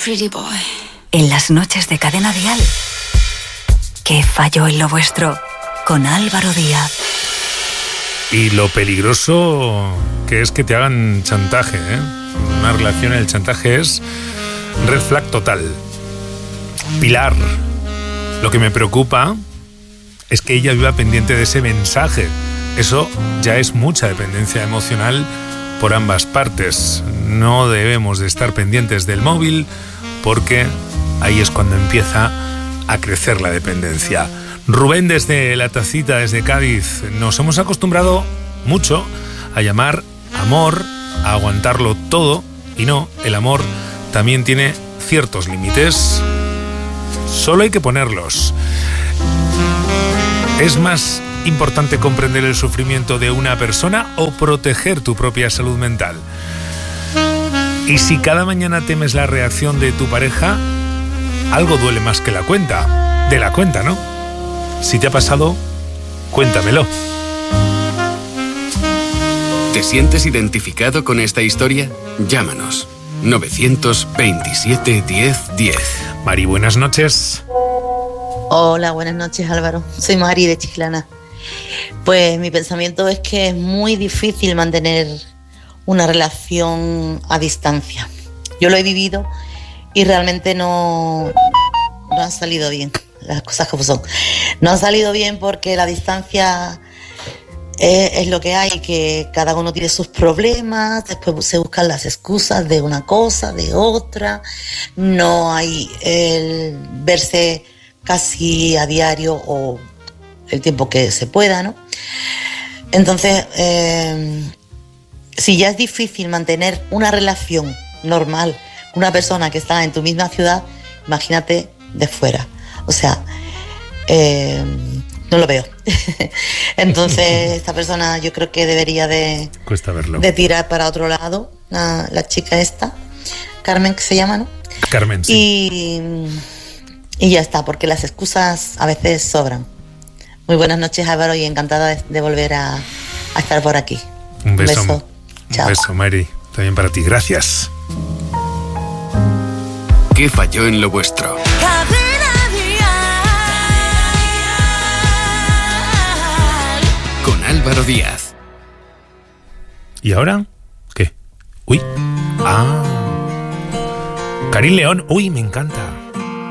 pretty boy. En las noches de Cadena Dial. ¿Qué falló en lo vuestro? Con Álvaro Díaz. Y lo peligroso que es que te hagan chantaje, ¿eh? Una relación, el chantaje es red flag total. Pilar, lo que me preocupa es que ella viva pendiente de ese mensaje. Eso ya es mucha dependencia emocional por ambas partes. No debemos de estar pendientes del móvil porque ahí es cuando empieza a crecer la dependencia. Rubén desde La Tacita, desde Cádiz, nos hemos acostumbrado mucho a llamar amor, a aguantarlo todo, y no, el amor también tiene ciertos límites. Solo hay que ponerlos. ¿Es más importante comprender el sufrimiento de una persona o proteger tu propia salud mental? Y si cada mañana temes la reacción de tu pareja, algo duele más que la cuenta. De la cuenta, ¿no? Si te ha pasado, cuéntamelo. ¿Te sientes identificado con esta historia? Llámanos. 927 10 10. Mari, buenas noches. Hola, buenas noches, Álvaro. Soy Mari de Chiclana. Pues mi pensamiento es que es muy difícil mantener una relación a distancia. Yo lo he vivido y realmente no han salido bien. Las cosas como son. No han salido bien porque la distancia es lo que hay, que cada uno tiene sus problemas, después se buscan las excusas de una cosa, de otra, no hay el verse casi a diario o el tiempo que se pueda, ¿no? Entonces, si ya es difícil mantener una relación normal con una persona que está en tu misma ciudad, imagínate de fuera. O sea, no lo veo. Entonces, esta persona yo creo que debería de tirar para otro lado, la chica esta, Carmen, que se llama, ¿no? Carmen, sí. Y ya está, porque las excusas a veces sobran. Muy buenas noches, Álvaro, y encantada de volver a estar por aquí. Un beso. Chao. Un beso, Mary. También para ti. Gracias. ¿Qué falló en lo vuestro? Con Álvaro Díaz. ¿Y ahora? ¿Qué? Uy. Karin León. Uy, me encanta.